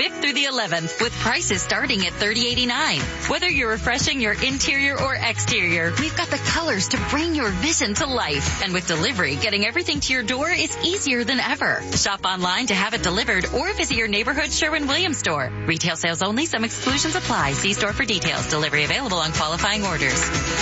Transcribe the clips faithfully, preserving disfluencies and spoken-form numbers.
fifth through the eleventh with prices starting at thirty eighty-nine. Whether you're refreshing your interior or exterior, we've got the colors to bring your vision to life. And with delivery, getting everything to your door is easier than ever. Shop online to have it delivered or visit your neighborhood Sherwin-Williams store. Retail sales only. Some exclusions apply. See store for details. Delivery available on qualifying orders.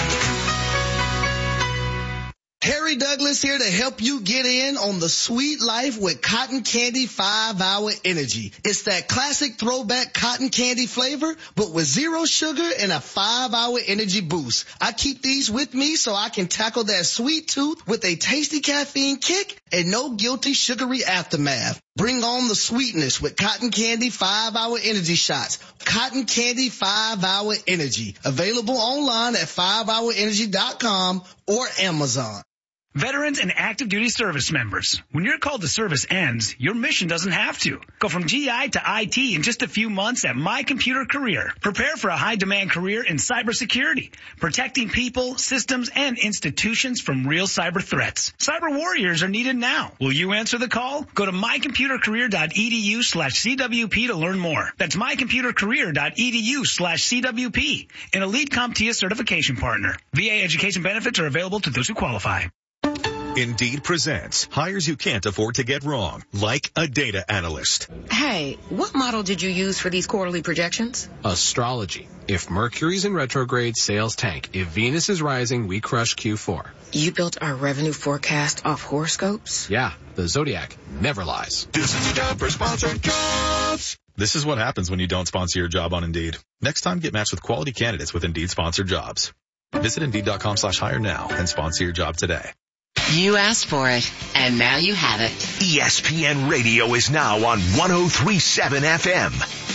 Harry Douglas here to help you get in on the sweet life with Cotton Candy five hour Energy. It's that classic throwback cotton candy flavor, but with zero sugar and a five hour energy boost. I keep these with me so I can tackle that sweet tooth with a tasty caffeine kick and no guilty sugary aftermath. Bring on the sweetness with Cotton Candy five hour Energy shots. Cotton Candy five hour Energy. Available online at five hour energy dot com or Amazon. Veterans and active duty service members, when your call to service ends, your mission doesn't have to. Go from G I to I T in just a few months at My Computer Career. Prepare for a high-demand career in cybersecurity, protecting people, systems, and institutions from real cyber threats. Cyber warriors are needed now. Will you answer the call? Go to my computer career dot e d u slash c w p to learn more. That's my computer career dot e d u slash c w p, an elite CompTIA certification partner. V A education benefits are available to those who qualify. Indeed presents hires you can't afford to get wrong, like a data analyst. Hey, what model did you use for these quarterly projections? Astrology. If Mercury's in retrograde, sales tank. If Venus is rising, we crush Q four. You built our revenue forecast off horoscopes? Yeah, the Zodiac never lies. This is a job for Sponsored Jobs. This is what happens when you don't sponsor your job on Indeed. Next time, get matched with quality candidates with Indeed sponsored jobs. Visit Indeed dot com slash hire now and sponsor your job today. You asked for it, and now you have it. E S P N Radio is now on one oh three point seven F M.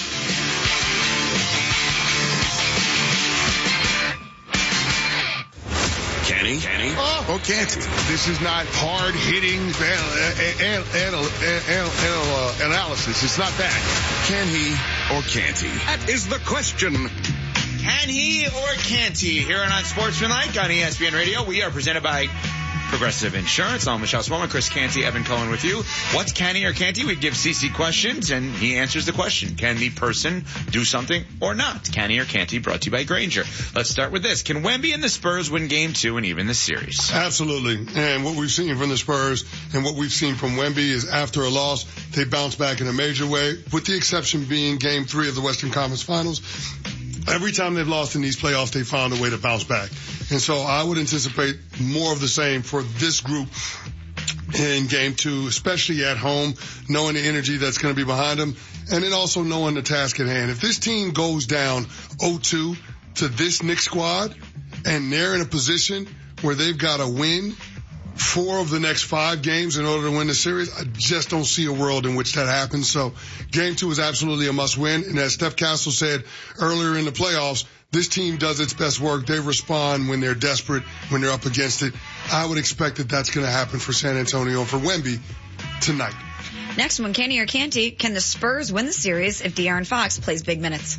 Kenny? Kenny? Oh, or can't he? This is not hard-hitting anal- anal- anal- anal- analysis. It's not that. Can he or can't he? That is the question. Can he or can't he? Here on Unsportsmanlike on E S P N Radio, we are presented by Progressive Insurance. I'm Michelle Swolman, Chris Canty, Evan Cohen with you. What's can he or can't he? We give C C questions, and he answers the question. Can the person do something or not? Can he or can't he? Brought to you by Grainger. Let's start with this. Can Wemby and the Spurs win game two and even the series? Absolutely. And what we've seen from the Spurs and what we've seen from Wemby is after a loss, they bounce back in a major way, with the exception being game three of the Western Conference Finals. Every time they've lost in these playoffs, they found a way to bounce back. And so I would anticipate more of the same for this group in game two, especially at home, knowing the energy that's going to be behind them, and then also knowing the task at hand. If this team goes down oh two to this Knicks squad, and they're in a position where they've got to win four of the next five games in order to win the series, I just don't see a world in which that happens. So game two is absolutely a must win. And as Steph Castle said earlier in the playoffs, this team does its best work. They respond when they're desperate, when they're up against it. I would expect that that's going to happen for San Antonio, for Wemby tonight. Next one, can he or can't he? Can the Spurs win the series if De'Aaron Fox plays big minutes?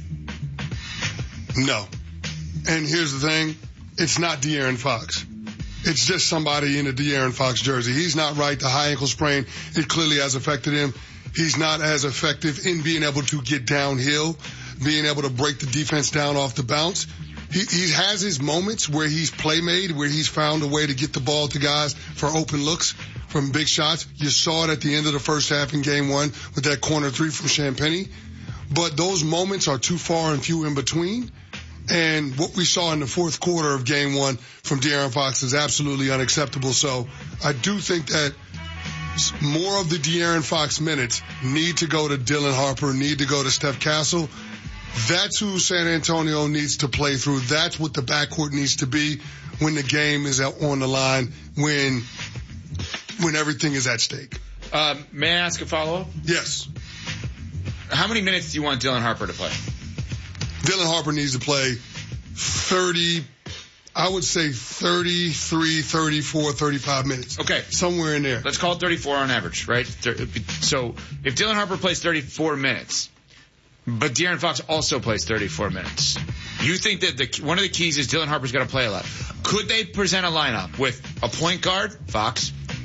No. And here's the thing. It's not De'Aaron Fox. It's just somebody in a De'Aaron Fox jersey. He's not right. The high ankle sprain, it clearly has affected him. He's not as effective in being able to get downhill, being able to break the defense down off the bounce. He, he has his moments where he's playmade, where he's found a way to get the ball to guys for open looks from big shots. You saw it at the end of the first half in game one with that corner three from Champagnie. But those moments are too far and few in between. And what we saw in the fourth quarter of game one from De'Aaron Fox is absolutely unacceptable. So I do think that more of the De'Aaron Fox minutes need to go to Dylan Harper, need to go to Steph Castle. That's who San Antonio needs to play through. That's what the backcourt needs to be when the game is on the line, when when everything is at stake. Um, may I ask a follow-up? Yes. How many minutes do you want Dylan Harper to play? Dylan Harper needs to play thirty, I would say thirty-three, thirty-four, thirty-five minutes. Okay. Somewhere in there. Let's call it thirty-four on average, right? So if Dylan Harper plays thirty-four minutes, but De'Aaron Fox also plays thirty-four minutes, you think that the one of the keys is Dylan Harper's got to play a lot. Could they present a lineup with a point guard, Fox,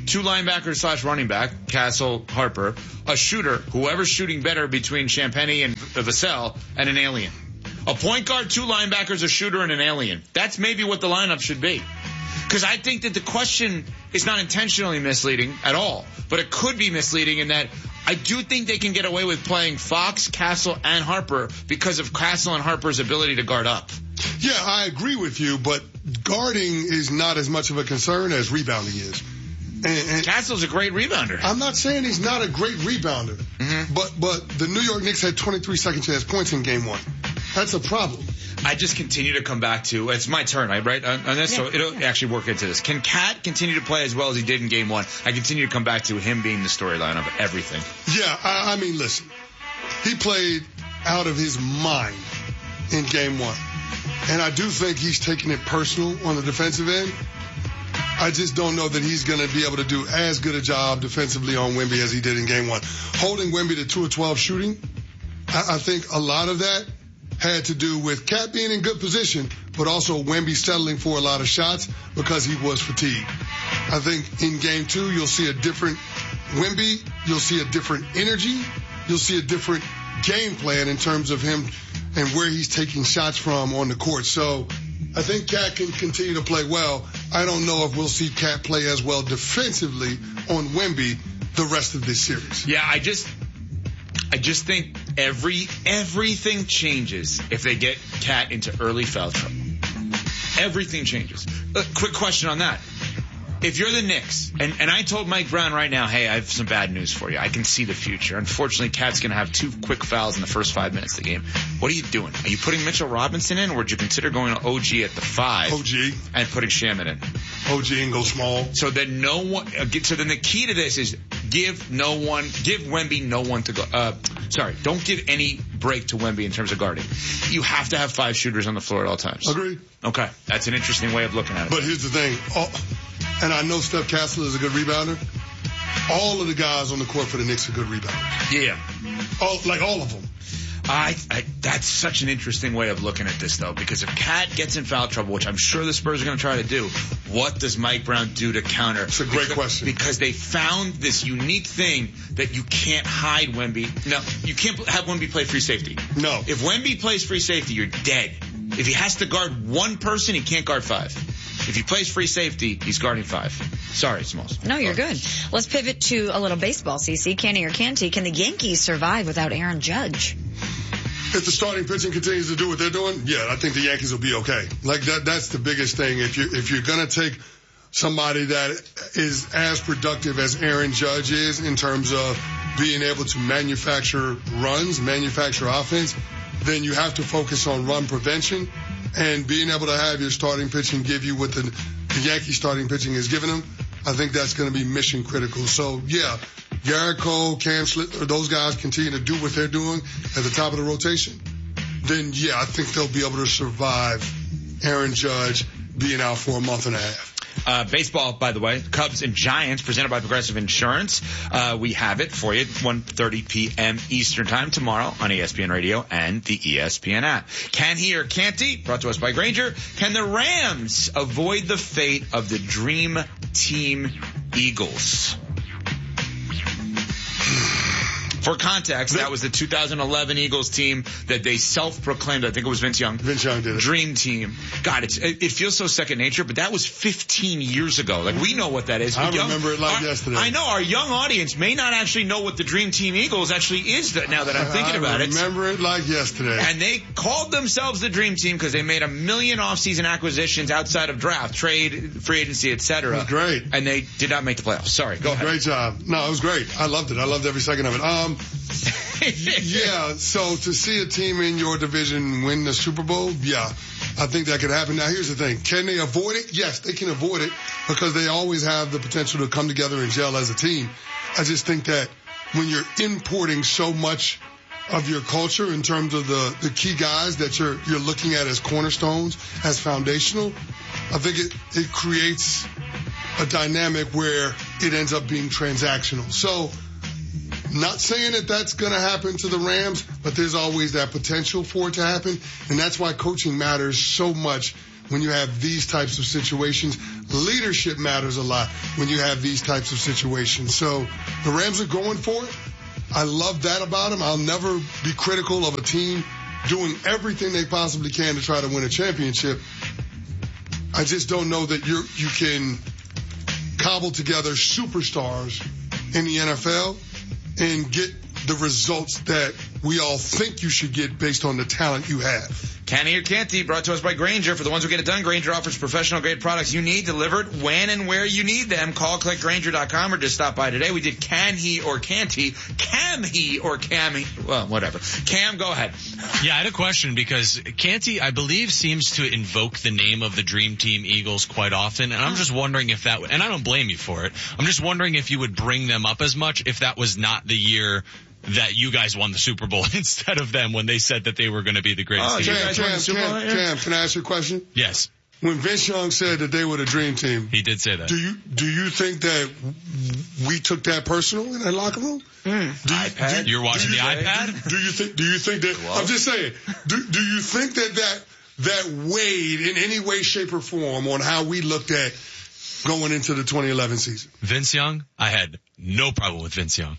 two linebackers slash running back, Castle, Harper, a shooter, whoever's shooting better between Champagny and Vassell, and an alien. A point guard, two linebackers, a shooter, and an alien. That's maybe what the lineup should be. Because I think that the question is not intentionally misleading at all, but it could be misleading in that I do think they can get away with playing Fox, Castle, and Harper because of Castle and Harper's ability to guard up. Yeah, I agree with you, but guarding is not as much of a concern as rebounding is. And, and Castle's a great rebounder. I'm not saying he's not a great rebounder, mm-hmm. but but the New York Knicks had twenty-three second chance points in game one. That's a problem. I just continue to come back to, it's my turn, right, on, on this, yeah. So it'll actually work into this. Can Cat continue to play as well as he did in game one? I continue to come back to him being the storyline of everything. Yeah, I, I mean, listen, he played out of his mind in game one. And I do think he's taking it personal on the defensive end. I just don't know that he's going to be able to do as good a job defensively on Wemby as he did in game one. Holding Wemby to two of twelve shooting, I, I think a lot of that had to do with Cat being in good position, but also Wemby settling for a lot of shots because he was fatigued. I think in game two, you'll see a different Wemby. You'll see a different energy. You'll see a different game plan in terms of him and where he's taking shots from on the court. So I think Cat can continue to play well. I don't know if we'll see Cat play as well defensively on Wemby the rest of this series. Yeah, I just, I just think every, everything changes if they get Cat into early foul trouble. Everything changes. A quick question on that. If you're the Knicks, and, and I told Mike Brown right now, hey, I have some bad news for you. I can see the future. Unfortunately, Cat's going to have two quick fouls in the first five minutes of the game. What are you doing? Are you putting Mitchell Robinson in, or would you consider going to O G at the five? O G. And putting Shaman in? O G and go small. So then no one, uh, so then the key to this is give no one, give Wemby no one to go, uh, sorry, don't give any break to Wemby in terms of guarding. You have to have five shooters on the floor at all times. Agreed. Okay. That's an interesting way of looking at it. But here's the thing. Oh, and I know Steph Castle is a good rebounder. All of the guys on the court for the Knicks are good rebounders. Yeah. All, like all of them. I, I, that's such an interesting way of looking at this, though, because if Cat gets in foul trouble, which I'm sure the Spurs are going to try to do, what does Mike Brown do to counter? It's a great because, question. Because they found this unique thing that you can't hide Wemby. No, you can't have Wemby play free safety. No. If Wemby plays free safety, you're dead. If he has to guard one person, he can't guard five. If he plays free safety, he's guarding five. Sorry, Smalls. No, you're good. Let's pivot to a little baseball, C C. Canny or Canty, can the Yankees survive without Aaron Judge? If the starting pitching continues to do what they're doing, yeah, I think the Yankees will be okay. Like that, that's the biggest thing. If you if you're gonna take somebody that is as productive as Aaron Judge is in terms of being able to manufacture runs, manufacture offense, then you have to focus on run prevention and being able to have your starting pitching give you what the, the Yankee starting pitching is giving them. I think that's going to be mission critical. So yeah, Garrett Cole, Cam Slitter, those guys continue to do what they're doing at the top of the rotation. Then yeah, I think they'll be able to survive Aaron Judge being out for a month and a half. Uh, baseball, by the way, Cubs and Giants, presented by Progressive Insurance. Uh, we have it for you, one thirty p.m. Eastern Time tomorrow on E S P N Radio and the E S P N app. Can he or can't he? Brought to us by Grainger. Can the Rams avoid the fate of the Dream Team Eagles? For context, that was the two thousand eleven Eagles team that they self-proclaimed. I think it was Vince Young. Vince Young did it. Dream team. God, it's, it, it feels so second nature, but that was fifteen years ago. Like, we know what that is. I young, remember it like our, yesterday. I know our young audience may not actually know what the Dream Team Eagles actually is that, now that I'm thinking I about it. I remember it like yesterday. And they called themselves the Dream Team because they made a million off-season acquisitions outside of draft, trade, free agency, et cetera. It was great. And they did not make the playoffs. Sorry, go ahead. Great job. No, it was great. I loved it. I loved every second of it. Um, yeah, so to see a team in your division win the Super Bowl, yeah, I think that could happen. Now, here's the thing. Can they avoid it? Yes, they can avoid it because they always have the potential to come together and gel as a team. I just think that when you're importing so much of your culture in terms of the, the key guys that you're you're looking at as cornerstones, as foundational, I think it, it creates a dynamic where it ends up being transactional. So, not saying that that's going to happen to the Rams, but there's always that potential for it to happen. And that's why coaching matters so much when you have these types of situations. Leadership matters a lot when you have these types of situations. So the Rams are going for it. I love that about them. I'll never be critical of a team doing everything they possibly can to try to win a championship. I just don't know that you you can cobble together superstars in the N F L and get the results that we all think you should get based on the talent you have. Can he or can't he? Brought to us by Grainger. For the ones who get it done, Grainger offers professional grade products you need delivered when and where you need them. Call, click Grainger dot com or just stop by today. We did can he or can't he? Can he or can he? Well, whatever. Cam, go ahead. Yeah, I had a question because Canty, I believe, seems to invoke the name of the Dream Team Eagles quite often. And I'm just wondering if that would, and I don't blame you for it. I'm just wondering if you would bring them up as much if that was not the year that you guys won the Super Bowl instead of them when they said that they were going to be the greatest oh, team. Cam, Cam, Cam, Cam, can I ask you a question? Yes. When Vince Young said that they were the dream team, he did say that. Do you do you think that we took that personal in that locker room? Mm. Do you, iPad? Do, You're watching do you, the iPad? Do you think? Do you think that? Well, I'm just saying. Do do you think that that that weighed in any way, shape, or form on how we looked at going into the twenty eleven season? Vince Young, I had no problem with Vince Young.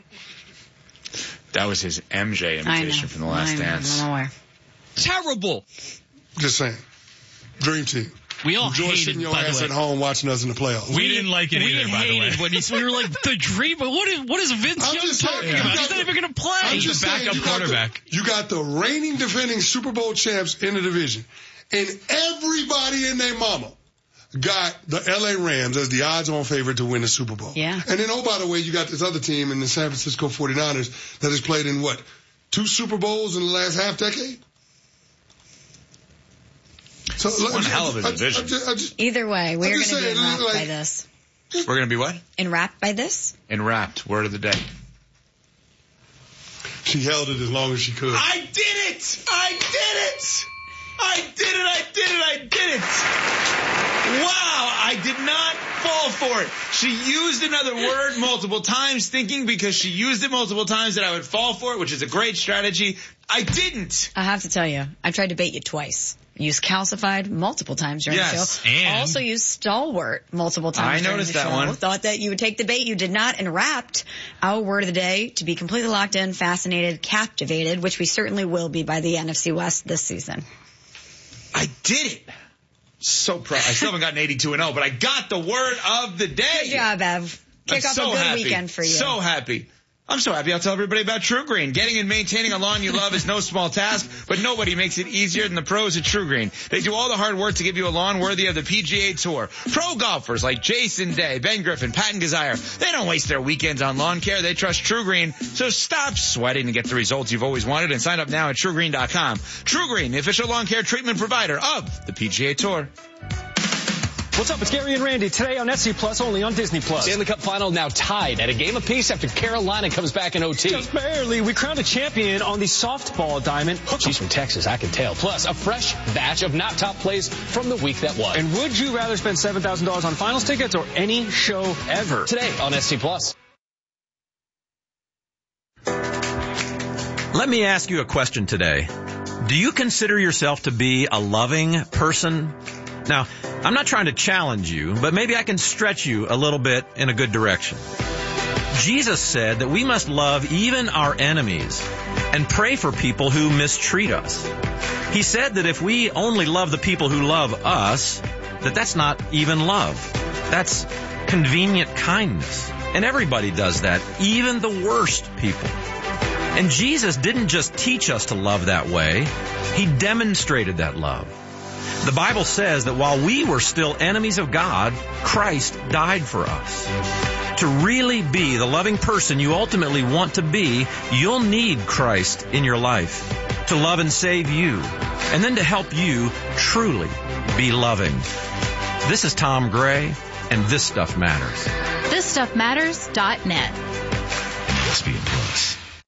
That was his M J imitation from The Last I know. Dance. I'm aware. Terrible. Just saying. Dream team. We all Enjoy hated, sitting your by ass the way. at home watching us in the playoffs. We, we didn't like it we either, by the way. When he, we were like, the dream, but what is, what is Vince I'm Young just talking saying, about? you He's got not the- even going to play. I'm He's just the backup saying, you got quarterback. The, you got the reigning defending Super Bowl champs in the division, and everybody and their mama got the L A Rams as the odds-on favorite to win the Super Bowl. Yeah. And then, oh, by the way, you got this other team in the San Francisco forty-niners that has played in, what, two Super Bowls in the last half decade? So, It's one hell of a I- I- division. I just- I just- Either way, we're I'm going just to be saying, enwrapped like- by this. We're going to be what? Enwrapped by this? Enwrapped. Word of the day. She held it as long as she could. I did it! I did it! I did it! I did it! I did it! Wow! I did not fall for it. She used another word multiple times, thinking because she used it multiple times that I would fall for it, which is a great strategy. I didn't. I have to tell you, I tried to bait you twice. Used calcified multiple times during Yes, the show. and- Also used stalwart multiple times I during noticed the that show. one. Thought that you would take the bait. You did not. And wrapped our word of the day to be completely locked in, fascinated, captivated, which we certainly will be by the N F C West this season. I did it. So proud. I still haven't gotten eighty-two and oh, but I got the word of the day. Good job, Ev. Kick I'm off so a good happy. weekend for you. So happy. I'm so happy. I'll tell everybody about True Green. Getting and maintaining a lawn you love is no small task, but nobody makes it easier than the pros at True Green. They do all the hard work to give you a lawn worthy of the P G A Tour. Pro golfers like Jason Day, Ben Griffin, Patton Gazire, they don't waste their weekends on lawn care. They trust True Green. So stop sweating and get the results you've always wanted and sign up now at True Green dot com. True Green, the official lawn care treatment provider of the P G A Tour. What's up? It's Gary and Randy. Today on S C Plus, only on Disney Plus. Stanley Cup final now tied at a game apiece after Carolina comes back in O T. Just barely. We crowned a champion on the softball diamond. She's from Texas, I can tell. Plus, a fresh batch of not top plays from the week that was. And would you rather spend seven thousand dollars on finals tickets or any show ever? Today on S C Plus. Let me ask you a question today. Do you consider yourself to be a loving person? Now, I'm not trying to challenge you, but maybe I can stretch you a little bit in a good direction. Jesus said that we must love even our enemies and pray for people who mistreat us. He said that if we only love the people who love us, that that's not even love. That's convenient kindness. And everybody does that, even the worst people. And Jesus didn't just teach us to love that way. He demonstrated that love. The Bible says that while we were still enemies of God, Christ died for us. To really be the loving person you ultimately want to be, you'll need Christ in your life to love and save you, and then to help you truly be loving. This is Tom Gray, and This Stuff Matters. this stuff matters dot net. S B N Plus.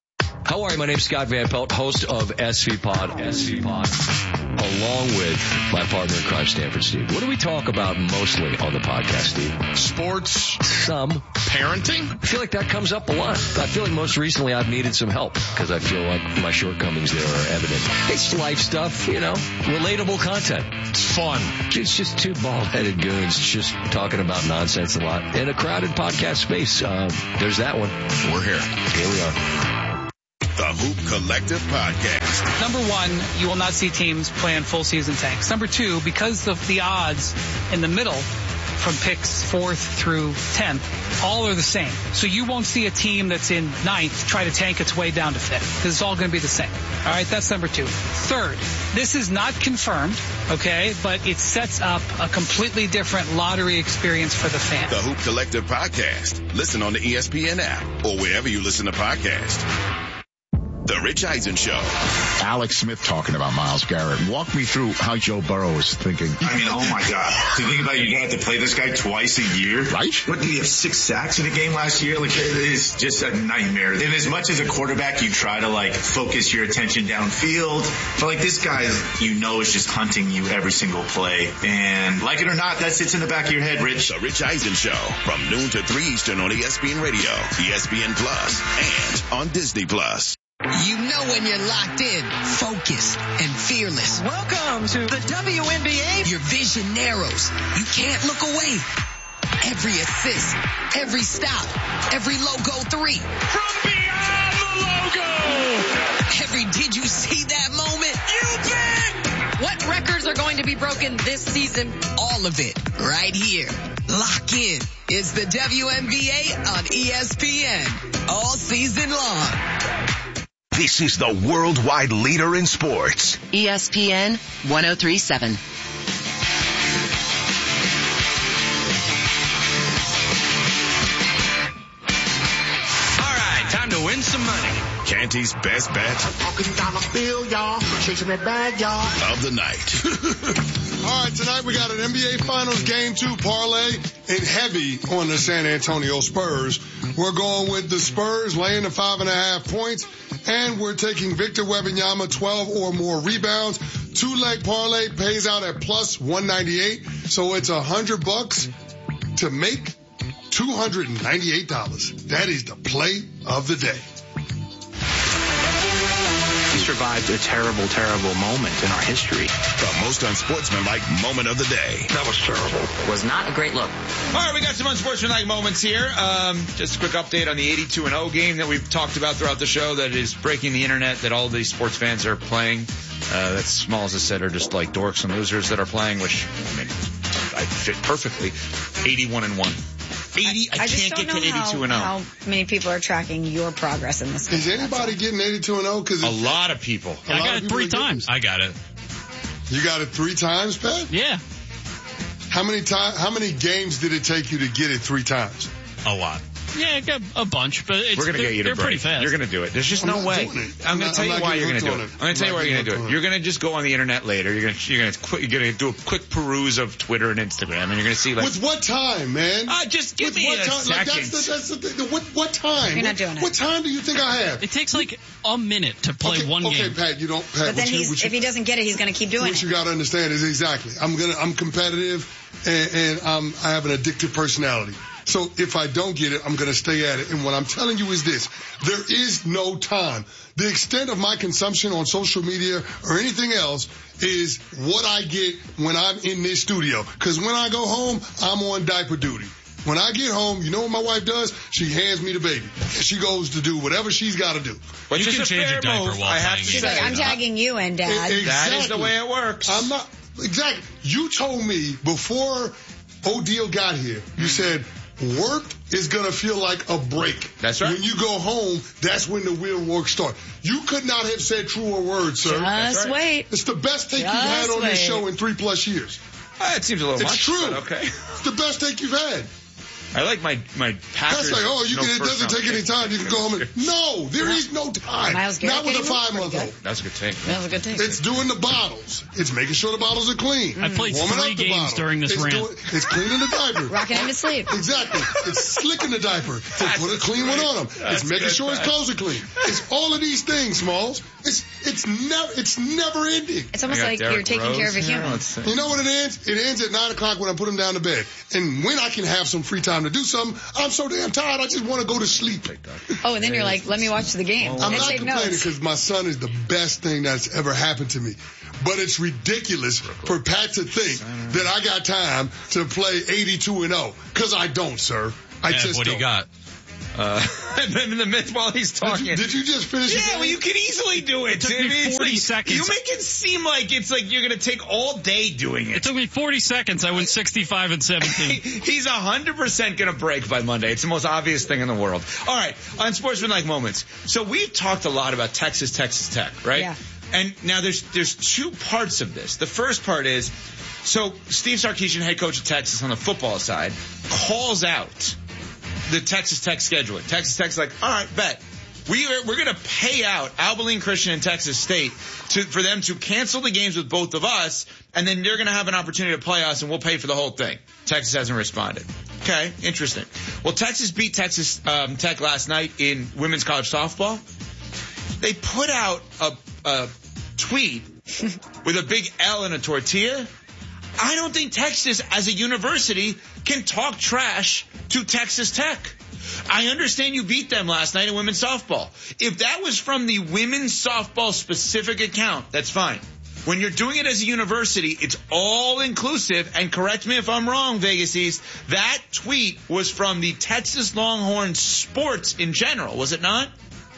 How are you? My name's Scott Van Pelt, host of S V Pod, S V Pod, along with my partner in crime, Stanford Steve. What do we talk about mostly on the podcast, Steve? Sports. Some. Parenting? I feel like that comes up a lot. I feel like most recently I've needed some help because I feel like my shortcomings there are evident. It's life stuff, you know, relatable content. It's fun. It's just two bald-headed goons just talking about nonsense a lot in a crowded podcast space. Uh, there's that one. We're here. Here we are. The Hoop Collective Podcast. Number one, you will not see teams playing full season tanks. Number two, because of the odds in the middle from picks fourth through tenth, all are the same. So you won't see a team that's in ninth try to tank its way down to fifth because it's all going to be the same. All right, that's number two. Third, this is not confirmed, okay, but it sets up a completely different lottery experience for the fan. The Hoop Collective Podcast. Listen on the E S P N app or wherever you listen to podcasts. The Rich Eisen Show. Alex Smith talking about Myles Garrett. Walk me through how Joe Burrow is thinking. I mean, oh my God. To think about it, you're going to have to play this guy twice a year. Right? What, did he have six sacks in a game last year? Like, it is just a nightmare. And as much as a quarterback, you try to, like, focus your attention downfield. But, like, this guy, you know, is just hunting you every single play. And, like it or not, that sits in the back of your head, Rich. The Rich Eisen Show. From noon to three Eastern on E S P N Radio, E S P N Plus, and on Disney Plus. You know when you're locked in, focused, and fearless. Welcome to the W N B A. Your vision narrows. You can't look away. Every assist, every stop, every logo three. From beyond the logo. Every did you see that moment? You bet. What records are going to be broken this season? All of it right here. Lock in. It's the W N B A on E S P N all season long. This is the worldwide leader in sports. E S P N one oh three point seven. All right, time to win some money. Canty's best bet. Walking down the field, y'all. Chasing that bag, y'all. Of the night. All right, tonight we got an N B A Finals Game two parlay and heavy on the San Antonio Spurs. We're going with the Spurs laying the five and a half points, and we're taking Victor Wembanyama twelve or more rebounds. Two-leg parlay pays out at plus one ninety-eight, so it's a hundred bucks to make two hundred ninety-eight dollars. That is the play of the day. We survived a terrible, terrible moment in our history. The most unsportsmanlike moment of the day. That was terrible. Was not a great look. All right, we got some unsportsmanlike moments here. Um, just a quick update on the eighty-two and oh game that we've talked about throughout the show that is breaking the internet that all these sports fans are playing. Uh, that's small as I said are just like dorks and losers that are playing, which, I mean, I fit perfectly. eighty-one and one. eighty, I, I can't get to eighty-two and oh. How many people are tracking your progress in this game? Is anybody getting eighty-two and oh? Because a lot of people. I got it three times. I got it. You got it three times, Pat? Yeah. How many time? How many games did it take you to get it three times? A lot. Yeah, I got a bunch, but it's, we're going to get you to they're pretty break. fast. You're going to do it. There's just I'm no not way. doing it. I'm, I'm going not- to tell I'm you not why you're going to do it. getting I'm hooked going to tell you why you're going to do it. You're going to just go on the internet later. You're going to you're going to you're going to do a quick peruse of Twitter and Instagram, and you're going to see like With what time, man? Ah, just give With me what a time? Like, second. that's the, that's the thing. What, what time? You're not what, doing it. What time do you think I have? It takes like a minute to play okay, one okay, game. Pat, you don't. Pat, But then what you, he's, what you, if he doesn't get it, he's going to keep doing what it. you got to understand is exactly. I'm gonna. I'm competitive, and, and um, I have an addictive personality. So if I don't get it, I'm going to stay at it. And what I'm telling you is this. There is no time. The extent of my consumption on social media or anything else is what I get when I'm in this studio. Because when I go home, I'm on diaper duty. When I get home, you know what my wife does? She hands me the baby. And she goes to do whatever she's got to do. Which You is can a change fair a diaper move, while I have playing to She's say. like, I'm tagging you in, Dad. Exactly. That is the way it works. I'm not exactly. You told me before Odile got here. You said work is gonna feel like a break. That's right. When you go home, that's when the real work starts. You could not have said truer words, sir. Just right. wait. It's the best take Just you've had on this wait. show in three plus years. Uh, it seems a little It's much. true. But okay. It's the best take you've had. I like my my Packers. That's like, oh, you no can, it first doesn't round take any pick. time. You can go home and no, there is no time. Myles Garrett Not with a getting one? five month Pretty old. good. That's a good take. That was a good take. It's doing the bottles. It's making sure the bottles are clean. I played Warming three up the games bottle. during this it's rant. Doing, it's cleaning the diaper. Rocking him to sleep. Exactly. It's slicking the diaper to put a clean one on him. That's It's making good, sure his Pat. clothes are clean. It's all of these things, Smalls. It's it's never it's never ending. It's almost I got like Derrick you're taking Rose care of a here. human. Let's see. You know what it ends? It ends at nine o'clock when I put him down to bed. And when I can have some free time to do something, I'm so damn tired. I just want to go to sleep. Oh, and then you're like, let me watch the game. I'm and not take complaining notes. because my son is the best thing that's ever happened to me. But it's ridiculous for Pat to think that I got time to play eighty-two and oh. Because I don't, sir. I Ev, just what do don't. you got? Uh, in the midst while he's talking. Did you, did you just finish? Yeah, your well, game? you can easily do it. It took I me mean, it's forty like- seconds. You make it seem like it's like you're going to take all day doing It it. took me forty seconds. I went sixty-five and seventeen. He's one hundred percent going to break by Monday. It's the most obvious thing in the world. All right, on Sportsmanlike Moments. So we've talked a lot about Texas, Texas Tech, right? Yeah. And now there's there's two parts of this. The first part is, so Steve Sarkisian, head coach of Texas on the football side, calls out the Texas Tech scheduling. Texas Tech's like, all right, bet. We are, we're going to pay out Abilene Christian and Texas State to, for them to cancel the games with both of us, and then they're going to have an opportunity to play us, and we'll pay for the whole thing. Texas hasn't responded. Okay, interesting. Well, Texas beat Texas um, Tech last night in women's college softball. They put out a, a tweet with a big L and a tortilla. I don't think Texas, as a university, can talk trash to Texas Tech. I understand you beat them last night in women's softball. If that was from the women's softball specific account, that's fine. When you're doing it as a university, it's all inclusive. And correct me if I'm wrong, Vegas East, that tweet was from the Texas Longhorns sports in general, was it not?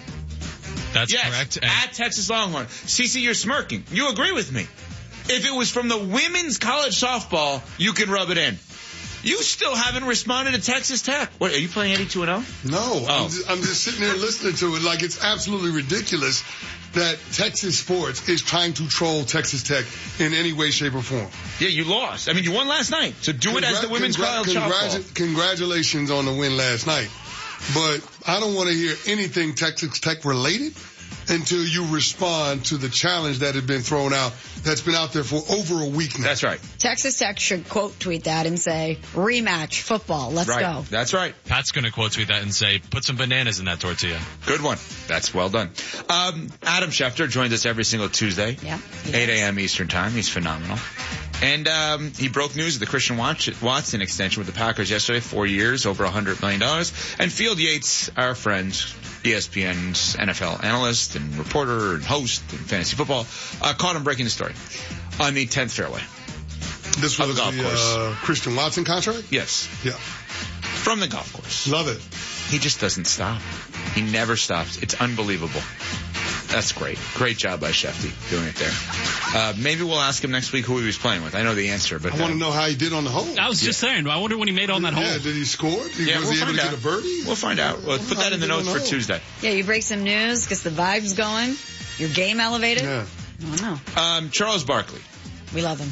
That's yes, correct. And at Texas Longhorn. Cece, you're smirking. You agree with me. If it was from the women's college softball, you can rub it in. You still haven't responded to Texas Tech. What, are you playing eighty-two and oh? No, Oh. I'm, just, I'm just sitting there listening to it like it's absolutely ridiculous that Texas sports is trying to troll Texas Tech in any way, shape, or form. Yeah, you lost. I mean, you won last night. So do it as the Congra- women's congra- college softball. congratu- Congratulations on the win last night. But I don't want to hear anything Texas Tech related until you respond to the challenge that has been thrown out, that's been out there for over a week now. That's right. Texas Tech should quote tweet that and say, rematch football. Let's right. go. That's right. Pat's going to quote tweet that and say, put some bananas in that tortilla. Good one. That's well done. Um, Adam Schefter joins us every single Tuesday. Yeah. eight a.m. Eastern time. He's phenomenal. And um, he broke news of the Christian Watson extension with the Packers yesterday. Four years, over one hundred million dollars. And Field Yates, our friend, E S P N's N F L analyst and reporter and host in fantasy football, uh, caught him breaking the story on the tenth fairway. This was the golf the course. uh, Christian Watson contract? Yes. Yeah. From the golf course. Love it. He just doesn't stop. He never stops. It's unbelievable. That's great. Great job by Shefty doing it there. Uh, maybe we'll ask him next week who he was playing with. I know the answer, but I want to know how he did on the hole. I was just saying, I wonder when he made on that hole. Yeah, did he score? Did, Yeah, was we'll he able find to out. get a birdie? We'll find out. We'll put that in the notes for Tuesday. Yeah, you break some news, gets the vibes going, your game elevated. Yeah. I don't know. Um, Charles Barkley. We love him.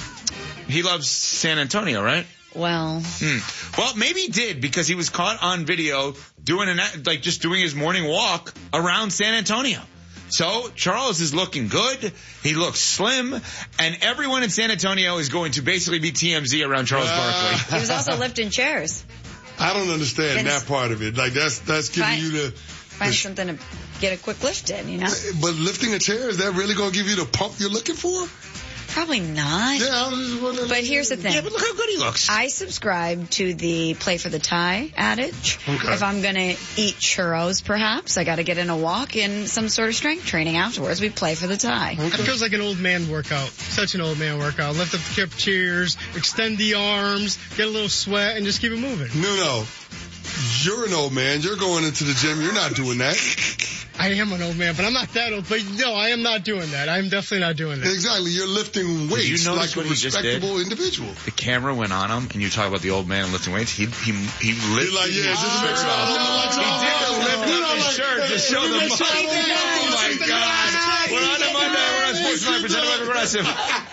He loves San Antonio, right? Well, Hmm. Well, maybe he did because he was caught on video doing an like just doing his morning walk around San Antonio. So Charles is looking good. He looks slim, and everyone in San Antonio is going to basically be T M Z around Charles Barkley. he was also lifting chairs. I don't understand Then that part of it. Like that's that's giving Fine. you the. Find the sh- something to get a quick lift in, you know? But lifting a chair, is that really going to give you the pump you're looking for? Probably not. Yeah, I was just wondering. But here's the thing. Yeah, but look how good he looks. I subscribe to the play for the tie adage. Okay. If I'm going to eat churros, perhaps, I got to get in a walk and some sort of strength training afterwards. We play for the tie. It feels like an old man workout. Such an old man workout. Lift up the kip cheers, extend the arms, get a little sweat, and just keep it moving. No, no. You're an old man. You're going into the gym. You're not doing that. I am an old man, but I'm not that old. But no, I am not doing that. I'm definitely not doing that. Exactly. You're lifting weights you notice like what a he just did? respectable individual. The camera went on him, and you talk about the old man lifting weights. He he he lifted like, yeah, his just shirt make sure up. I look like He something. did lift You up know, his like, shirt to show the make sure I muscle. look like Oh my this. God! We're on a Monday. We're on Sports Night presented by Progressive.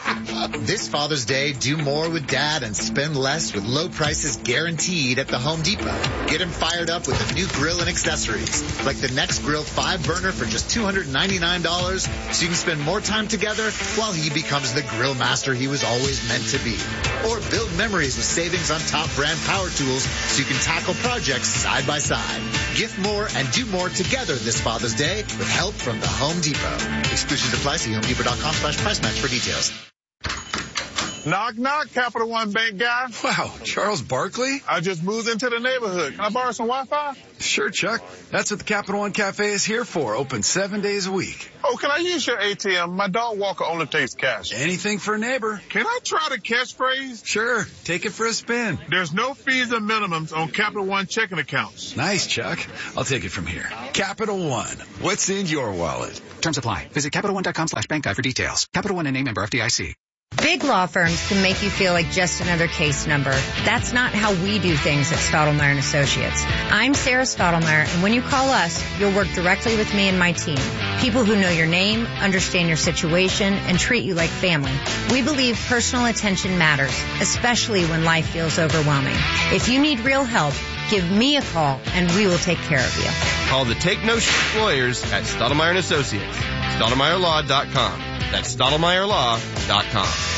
This Father's Day, do more with Dad and spend less with low prices guaranteed at the Home Depot. Get him fired up with a new grill and accessories, like the Next Grill five burner for just two hundred ninety-nine dollars, so you can spend more time together while he becomes the grill master he was always meant to be. Or build memories with savings on top brand power tools so you can tackle projects side by side. Gift more and do more together this Father's Day with help from the Home Depot. Exclusions apply. See homedepot.com slash price match for details. Knock, knock, Capital One Bank guy. Wow, Charles Barkley? I just moved into the neighborhood. Can I borrow some Wi-Fi? Sure, Chuck. That's what the Capital One Cafe is here for. Open seven days a week. Oh, can I use your A T M? My dog Walker only takes cash. Anything for a neighbor. Can I try the catchphrase? Sure. Take it for a spin. There's no fees and minimums on Capital One checking accounts. Nice, Chuck. I'll take it from here. Capital One. What's in your wallet? Terms apply. Visit CapitalOne.com slash bank guide for details. Capital One and name member F D I C. Big law firms can make you feel like just another case number. That's not how we do things at Stottlemyre and Associates. I'm Sarah Stottlemyre, and when you call us, you'll work directly with me and my team. People who know your name, understand your situation, and treat you like family. We believe personal attention matters, especially when life feels overwhelming. If you need real help, give me a call, and we will take care of you. Call the Take No Shit Lawyers at Stottlemyre and Associates. Stottlemyre Law dot com. That's Stottlemyre Law dot com.